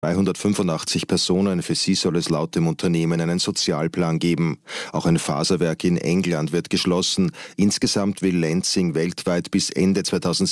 385 Personen, für sie soll es laut dem Unternehmen einen Sozialplan geben. Auch ein Faserwerk in England wird geschlossen. Insgesamt will Lenzing weltweit bis Ende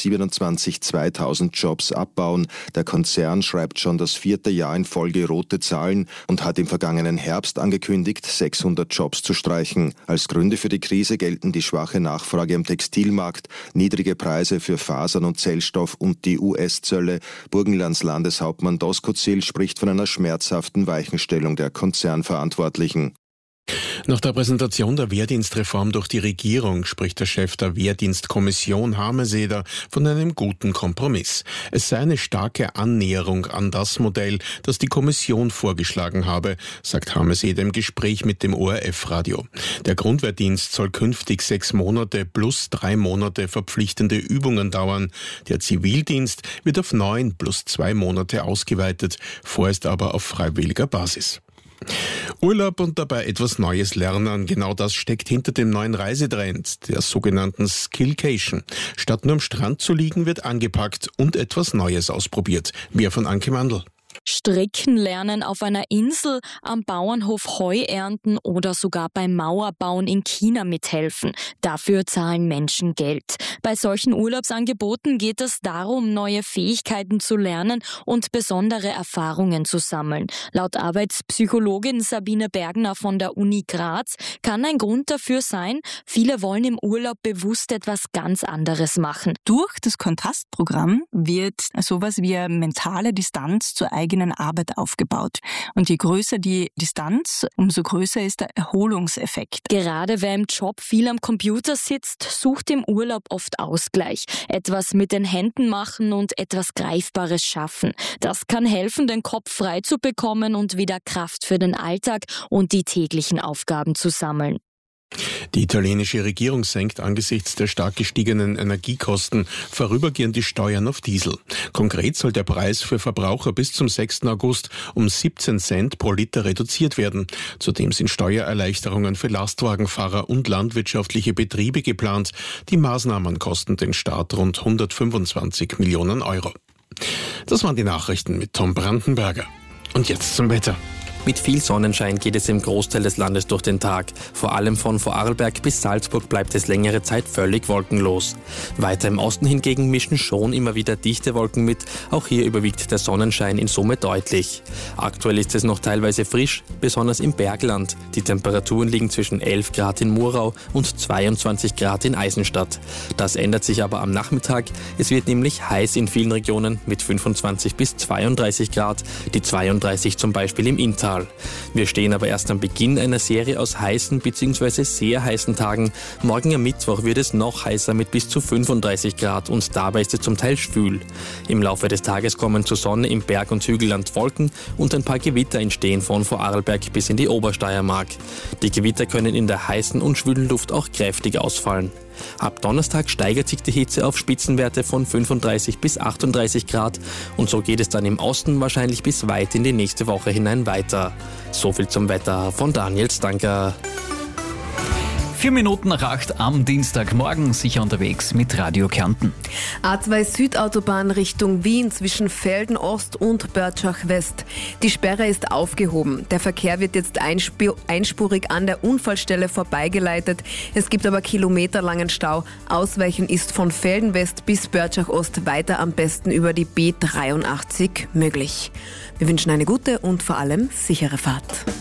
2027 2000 Jobs abbauen. Der Konzern schreibt schon das 4. Jahr in Folge rote Zahlen und hat im vergangenen Herbst angekündigt, 600 Jobs zu streichen. Als Gründe für die Krise gelten die schwache Nachfrage am Textilmarkt, niedrige Preise für Fasern und Zellstoff und die US-Zölle. Burgenlands Landeshauptmann Doskozil spricht von einer schmerzhaften Weichenstellung der Konzernverantwortlichen. Nach der Präsentation der Wehrdienstreform durch die Regierung spricht der Chef der Wehrdienstkommission Hameseder von einem guten Kompromiss. Es sei eine starke Annäherung an das Modell, das die Kommission vorgeschlagen habe, sagt Hameseder im Gespräch mit dem ORF-Radio. Der Grundwehrdienst soll künftig 6 Monate plus 3 Monate verpflichtende Übungen dauern. Der Zivildienst wird auf 9 plus 2 Monate ausgeweitet, vorerst aber auf freiwilliger Basis. Urlaub und dabei etwas Neues lernen, genau das steckt hinter dem neuen Reisetrend, der sogenannten Skillcation. Statt nur am Strand zu liegen, wird angepackt und etwas Neues ausprobiert. Mehr von Anke Mandl. Stricken lernen auf einer Insel, am Bauernhof Heu ernten oder sogar beim Mauerbauen in China mithelfen. Dafür zahlen Menschen Geld. Bei solchen Urlaubsangeboten geht es darum, neue Fähigkeiten zu lernen und besondere Erfahrungen zu sammeln. Laut Arbeitspsychologin Sabine Bergner von der Uni Graz kann ein Grund dafür sein, viele wollen im Urlaub bewusst etwas ganz anderes machen. Durch das Kontrastprogramm wird sowas wie eine mentale Distanz zur eigenen Arbeit aufgebaut. Und je größer die Distanz, umso größer ist der Erholungseffekt. Gerade wer im Job viel am Computer sitzt, sucht im Urlaub oft Ausgleich. Etwas mit den Händen machen und etwas Greifbares schaffen. Das kann helfen, den Kopf frei zu bekommen und wieder Kraft für den Alltag und die täglichen Aufgaben zu sammeln. Die italienische Regierung senkt angesichts der stark gestiegenen Energiekosten vorübergehend die Steuern auf Diesel. Konkret soll der Preis für Verbraucher bis zum 6. August um 17 Cent pro Liter reduziert werden. Zudem sind Steuererleichterungen für Lastwagenfahrer und landwirtschaftliche Betriebe geplant. Die Maßnahmen kosten den Staat rund 125 Millionen Euro. Das waren die Nachrichten mit Tom Brandenberger. Und jetzt zum Wetter. Mit viel Sonnenschein geht es im Großteil des Landes durch den Tag. Vor allem von Vorarlberg bis Salzburg bleibt es längere Zeit völlig wolkenlos. Weiter im Osten hingegen mischen schon immer wieder dichte Wolken mit. Auch hier überwiegt der Sonnenschein in Summe deutlich. Aktuell ist es noch teilweise frisch, besonders im Bergland. Die Temperaturen liegen zwischen 11 Grad in Murau und 22 Grad in Eisenstadt. Das ändert sich aber am Nachmittag. Es wird nämlich heiß in vielen Regionen mit 25 bis 32 Grad, die 32 zum Beispiel im Inntal. Wir stehen aber erst am Beginn einer Serie aus heißen bzw. sehr heißen Tagen. Morgen am Mittwoch wird es noch heißer mit bis zu 35 Grad und dabei ist es zum Teil schwül. Im Laufe des Tages kommen zur Sonne im Berg- und Hügelland Wolken und ein paar Gewitter entstehen von Vorarlberg bis in die Obersteiermark. Die Gewitter können in der heißen und schwülen Luft auch kräftig ausfallen. Ab Donnerstag steigert sich die Hitze auf Spitzenwerte von 35 bis 38 Grad und so geht es dann im Osten wahrscheinlich bis weit in die nächste Woche hinein weiter. So viel zum Wetter von Daniel Stanker. 4 Minuten nach 8 am Dienstagmorgen, sicher unterwegs mit Radio Kärnten. A2 Südautobahn Richtung Wien zwischen Velden Ost und Börtschach West. Die Sperre ist aufgehoben. Der Verkehr wird jetzt einspurig an der Unfallstelle vorbeigeleitet. Es gibt aber kilometerlangen Stau. Ausweichen ist von Velden West bis Börtschach Ost weiter am besten über die B83 möglich. Wir wünschen eine gute und vor allem sichere Fahrt.